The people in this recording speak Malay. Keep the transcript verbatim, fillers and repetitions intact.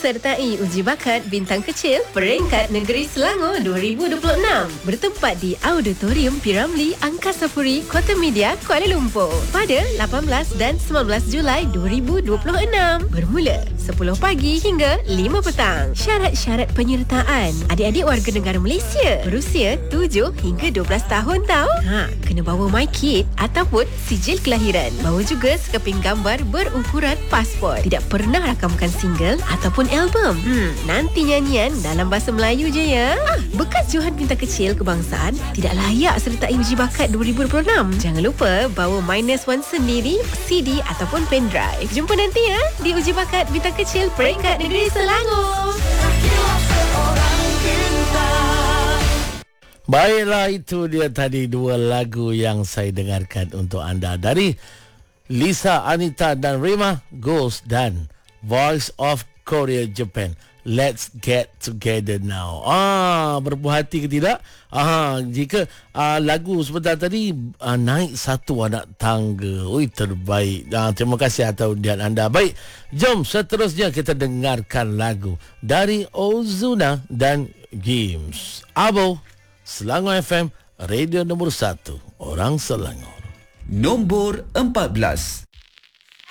sertai uji bakat bintang kecil peringkat negeri Selangor dua ribu dua puluh enam bertempat di Auditorium P. Ramlee Angkasa Puri, Kota Media, Kuala Lumpur pada lapan belas dan sembilan belas Julai dua ribu dua puluh enam bermula sepuluh pagi hingga lima petang. Syarat-syarat penyertaan: adik-adik warga negara Malaysia berusia tujuh hingga dua belas tahun tau. Ha, kena bawa MyKid ataupun sijil kelahiran. Bawa juga sekeping gambar berukuran pasport. Tidak pernah rakamkan single ataupun album. Hmm, nanti nyanyian dalam bahasa Melayu je ya. Ah, bekas Johan Bintang Kecil Kebangsaan tidak layak sertai uji bakat dua ribu dua puluh enam. Jangan lupa bawa minus one sendiri, C D ataupun pendrive. Jumpa nanti ya di uji bakat Bintang Kecil peringkat negeri Selangor. Baiklah, itu dia tadi dua lagu yang saya dengarkan untuk anda dari Lisa, Anita dan Rima, Ghost dan Voice of Korea, Japan. Let's get together now. Ah, berpuas hati ke tidak? Ah, jika ah, lagu sebentar tadi ah, naik satu anak tangga. Oi, terbaik. Ah, terima kasih atas undian anda. Baik, jom seterusnya kita dengarkan lagu dari Ozuna dan Games. Abo, Selangor F M, radio nombor satu, orang Selangor. Nombor empat belas.